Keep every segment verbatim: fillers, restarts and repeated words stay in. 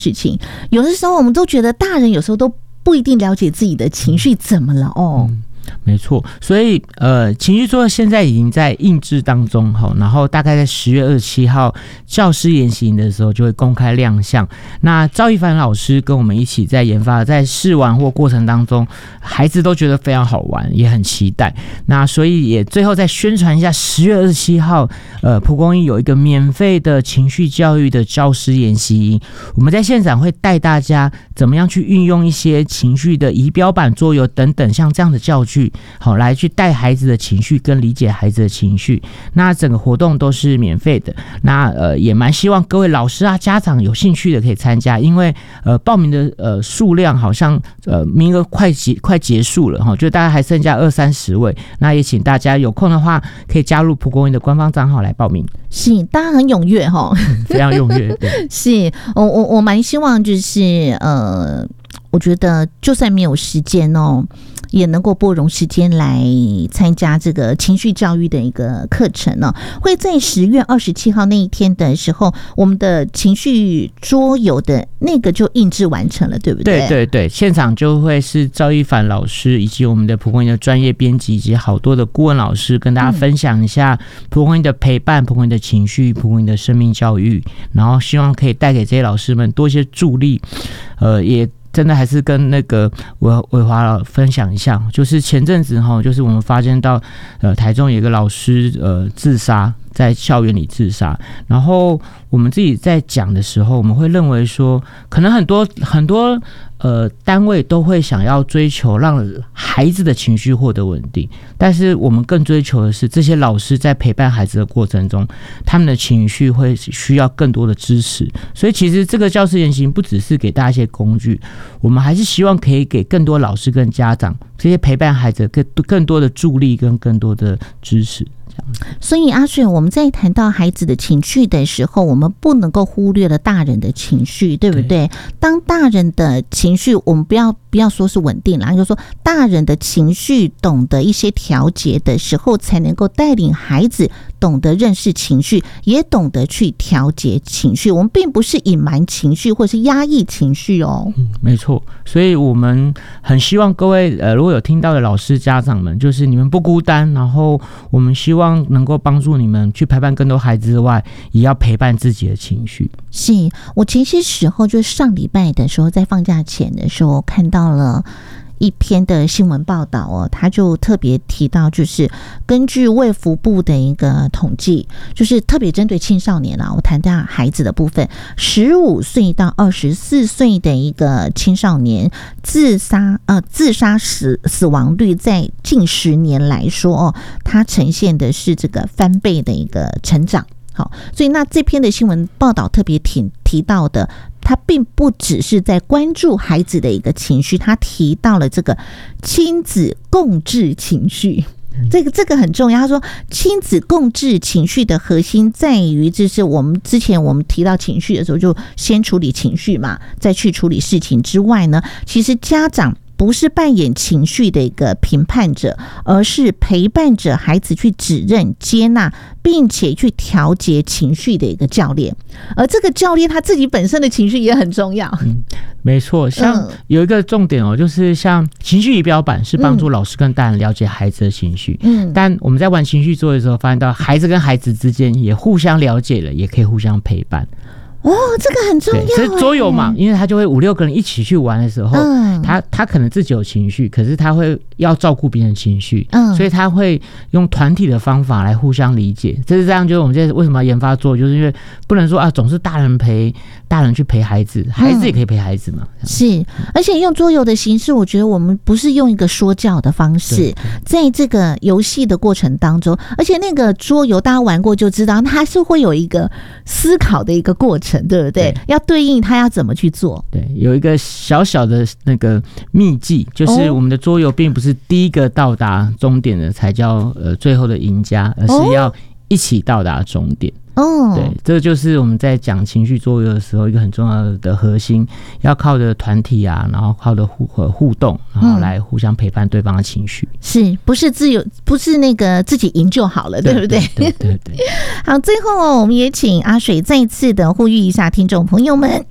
事情。有的时候我们都觉得大人有时候都不一定了解自己的情绪怎么了哦。 嗯，没错，所以呃，情绪桌现在已经在印制当中，然后大概在十月二十七号教师研习营的时候就会公开亮相。那赵一凡老师跟我们一起在研发，在试玩或过程当中，孩子都觉得非常好玩，也很期待。那所以也最后再宣传一下，十月二十七号，呃，蒲公英有一个免费的情绪教育的教师研习营，我们在现场会带大家怎么样去运用一些情绪的仪表板、桌游等等，像这样的教具。好，来去带孩子的情绪跟理解孩子的情绪。那整个活动都是免费的。那呃也蛮希望各位老师啊、家长有兴趣的可以参加，因为呃报名的呃数量好像呃名额快结快结束了哈，就大概还剩下二三十位。那也请大家有空的话可以加入蒲公英的官方账号来报名。 是，大家很踊跃哈， 非常踊跃。对， 是我我我蛮希望就是呃，我觉得就算没有时间哦。也能够拨冗时间来参加这个情绪教育的一个课程呢、哦，会在十月二十七号那一天的时候，我们的情绪桌游的那个就印制完成了，对不对？ 对对对，现场就会是赵一凡老师以及我们的蒲公英的专业编辑以及好多的顾问老师跟大家分享一下蒲公英的陪伴、蒲公英的情绪、蒲公英的生命教育，然后希望可以带给这些老师们多一些助力，呃，也。真的还是跟那个伟伟华分享一下，就是前阵子哈，就是我们发现到呃台中有一个老师呃自杀，在校园里自杀，然后我们自己在讲的时候，我们会认为说，可能很多很多呃单位都会想要追求让孩子的情绪获得稳定，但是我们更追求的是这些老师在陪伴孩子的过程中，他们的情绪会需要更多的支持，所以其实这个教师研习不只是给大家一些工具，我们还是希望可以给更多老师跟家长这些陪伴孩子更更多的助力跟更多的支持。 所以阿水，我们在谈到孩子的情绪的时候，我们不能够忽略了大人的情绪，对不对？对，当大人的情绪，我们不要不要说是稳定啦，就是说大人的情绪懂得一些调节的时候，才能够带领孩子懂得认识情绪，也懂得去调节情绪。我们并不是隐瞒情绪或是压抑情绪哦。 嗯，没错。所以我们很希望各位呃，如果有听到的老师家长们，就是你们不孤单，然后我们希望能够帮助你们去陪伴更多孩子之外，也要陪伴自己的情绪。 是，我前些时候就上礼拜的时候，在放假前的时候看到了一篇的新闻报道哦，他就特别提到，就是根据卫福部的一个统计，就是特别针对青少年啦，我谈到孩子的部分，十五岁到二十四岁的一个青少年自杀呃自杀死死亡率在近十年来说哦，它呈现的是这个翻倍的一个成长。好，所以那这篇的新闻报道特别提提到的，他并不只是在关注孩子的一个情绪，他提到了这个亲子共治情绪。这个这个很重要。他说，亲子共治情绪的核心在于，就是我们之前我们提到情绪的时候，就先处理情绪嘛，再去处理事情之外呢，其实家长不是扮演情绪的一个评判者，而是陪伴着孩子去指认、接纳，并且去调节情绪的一个教练。而这个教练他自己本身的情绪也很重要。 嗯，没错。像有一个重点哦，就是像情绪仪表板是帮助老师跟大人了解孩子的情绪。嗯，但我们在玩情绪桌的时候，发现到孩子跟孩子之间也互相了解了，也可以互相陪伴。 哦，这个很重要。 所以桌游嘛，因为他就会五六个人一起去玩的时候，嗯、他他可能自己有情绪，可是他会要照顾别人情绪，嗯，所以他会用团体的方法来互相理解。这是这样，就是我们现在为什么要研发桌游，就是因为不能说啊，总是大人陪大人去陪孩子，孩子也可以陪孩子嘛。嗯、 是，而且用桌游的形式，我觉得我们不是用一个说教的方式，在这个游戏的过程当中，而且那个桌游大家玩过就知道，它是会有一个思考的一个过程。对不对？对，要对应他要怎么去做？ 对，有一个小小的那个秘技，就是我们的桌游并不是第一个到达终点的才叫呃最后的赢家，而是要一起到达终点。哦，对，这就是我们在讲情绪桌游的时候一个很重要的核心，要靠着团体啊，然后靠着互互动，然后来互相陪伴对方的情绪， 嗯、是不是自由？不是那个自己赢就好了，对不对？ 对对 对, 对。 好，最后我们也请阿水再一次的呼吁一下听众朋友们。嗯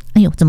哎呦，怎么